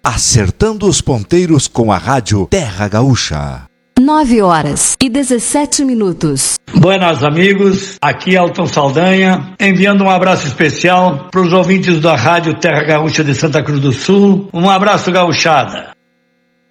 Acertando os ponteiros com a Rádio Terra Gaúcha. 9h17. Buenas amigos, aqui é Elton Saldanha, enviando um abraço especial para os ouvintes da Rádio Terra Gaúcha de Santa Cruz do Sul. Um abraço, gauchada.